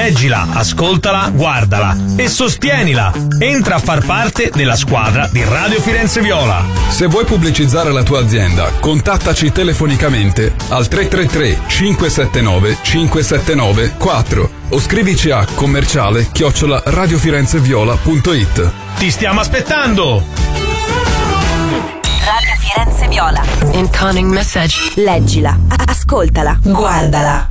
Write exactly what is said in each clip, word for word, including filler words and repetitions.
Leggila, ascoltala, guardala e sostienila. Entra a far parte della squadra di Radio Firenze Viola. Se vuoi pubblicizzare la tua azienda, contattaci telefonicamente al tre tre tre cinque sette nove cinque sette nove quattro o scrivici a commerciale chiocciola radiofirenzeviola punto it. Ti stiamo aspettando! Radio Firenze Viola. Incoming message. Leggila, ascoltala, guardala.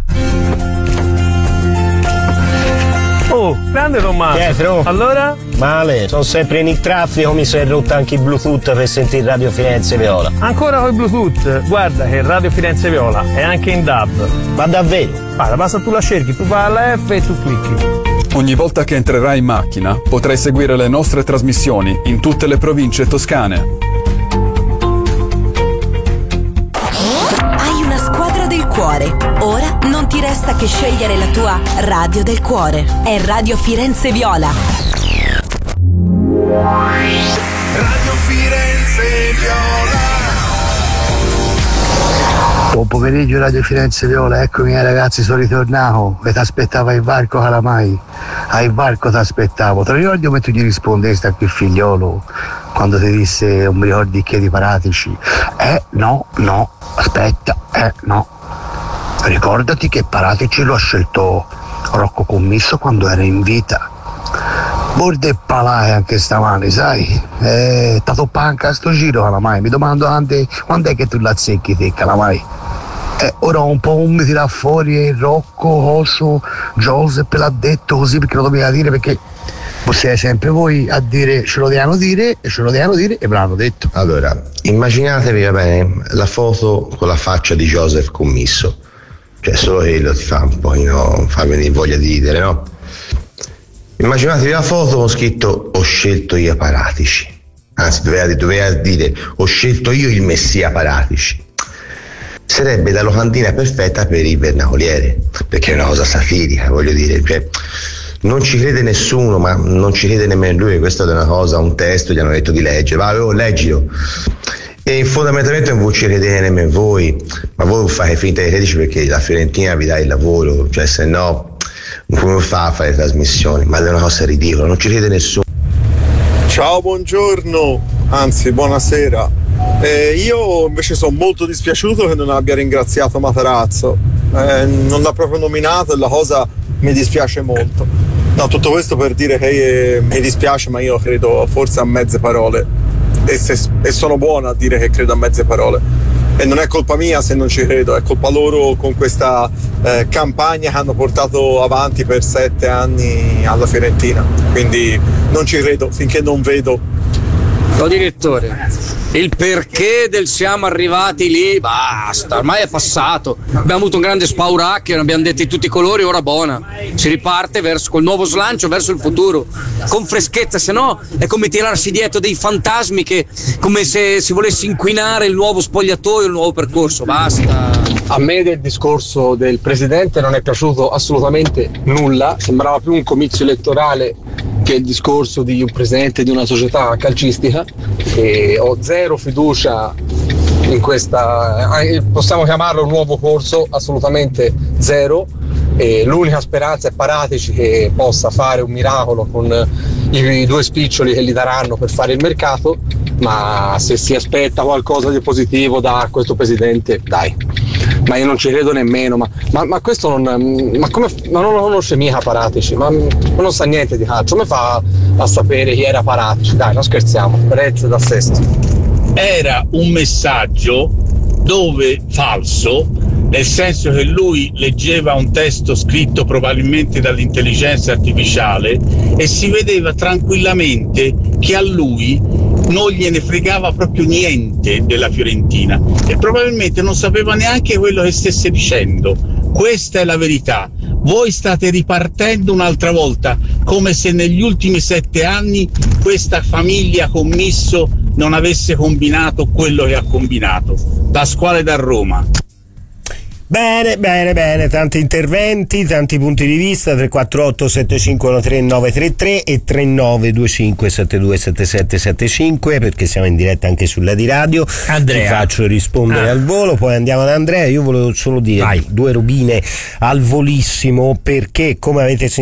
Oh, grande Tommaso. Pietro. Allora? Male, sono sempre in il traffico, mi sono rotto anche il Bluetooth per sentire Radio Firenze Viola. Ancora con il Bluetooth? Guarda che Radio Firenze Viola è anche in D A B. Ma davvero? Guarda, basta tu la cerchi, tu fai alla F e tu clicchi. Ogni volta che entrerai in macchina potrai seguire le nostre trasmissioni in tutte le province toscane. Hai una squadra del cuore. Ora non ti resta che scegliere la tua radio del cuore. È Radio Firenze Viola. Radio Firenze Viola. Buon pomeriggio Radio Firenze Viola, eccomi ragazzi, sono ritornato e ti aspettavo il varco calamai, al varco ti aspettavo. Te lo ricordi come tu gli rispondesti a quel figliolo quando ti disse non mi ricordi che di Paratici? Eh no, no, aspetta, eh no. Ricordati che Paratici lo ha scelto Rocco Commisso quando era in vita. Borde e palai anche stamani, sai? Eh, t'ha panca sto giro calamai, mi domando anche quando è che tu la zecchi te calamai? Eh, ora un po' un mi tira fuori Rocco, Oso, Giuseppe l'ha detto così perché lo doveva dire, perché siete sempre voi a dire ce lo devono dire e ce lo devono dire e me l'hanno detto. Allora, immaginatevi, va bene, la foto con la faccia di Joseph Commisso, cioè solo quello ti fa un po', no, fa venire voglia di ridere, no? Immaginatevi la foto con scritto ho scelto io Paratici, anzi doveva, doveva dire ho scelto io il messia Paratici. Sarebbe la locandina perfetta per il vernacoliere, perché è una cosa satirica, voglio dire, cioè, non ci crede nessuno, ma non ci crede nemmeno lui, questa è una cosa, un testo, gli hanno detto di leggere, vai, oh, leggilo. E fondamentalmente non ci credete nemmeno voi, ma voi fate finta di crederci perché la Fiorentina vi dà il lavoro, cioè se no come fa a fare trasmissioni? Ma è una cosa ridicola, non ci crede nessuno. Ciao, buongiorno, anzi buonasera. Eh, io invece sono molto dispiaciuto che non abbia ringraziato Matarazzo, eh, non l'ha proprio nominato e la cosa mi dispiace molto. No, tutto questo per dire che eh, mi dispiace, ma io credo forse a mezze parole e, se, e sono buono a dire che credo a mezze parole. E non è colpa mia se non ci credo, è colpa loro con questa eh, campagna che hanno portato avanti per sette anni alla Fiorentina. Quindi non ci credo finché non vedo. No, direttore, il perché del siamo arrivati lì, basta, ormai è passato. Abbiamo avuto un grande spauracchio, ne abbiamo detti tutti i colori, ora buona. Si riparte verso col nuovo slancio verso il futuro, con freschezza, se no è come tirarsi dietro dei fantasmi, che come se si volesse inquinare il nuovo spogliatoio, il nuovo percorso, basta. A me del discorso del presidente non è piaciuto assolutamente nulla, sembrava più un comizio elettorale che il discorso di un presidente di una società calcistica, e ho zero fiducia in questa, possiamo chiamarlo un nuovo corso, assolutamente zero, e l'unica speranza è Paratici che possa fare un miracolo con i due spiccioli che gli daranno per fare il mercato, ma se si aspetta qualcosa di positivo da questo presidente, dai, ma io non ci credo nemmeno, ma, ma, ma questo non, ma come, ma non lo conosce mica Paratici, ma non sa niente di calcio, come fa a sapere chi era Paratici? Dai, non scherziamo, Perez da sesto. Era un messaggio dove falso, nel senso che lui leggeva un testo scritto probabilmente dall'intelligenza artificiale e si vedeva tranquillamente che a lui non gliene fregava proprio niente della Fiorentina e probabilmente non sapeva neanche quello che stesse dicendo. Questa è la verità. Voi state ripartendo un'altra volta, come se negli ultimi sette anni questa famiglia Commisso non avesse combinato quello che ha combinato. Pasquale da Roma. Bene, bene, bene, tanti interventi, tanti punti di vista. Tre quattro otto sette cinque uno tre nove tre tre e tre nove due cinque sette due sette sette sette cinque, perché siamo in diretta anche sulla di radio. Andrea, ti faccio rispondere ah. al volo, poi andiamo ad Andrea. Io volevo solo dire Vai. due robine al volissimo, perché come avete sentito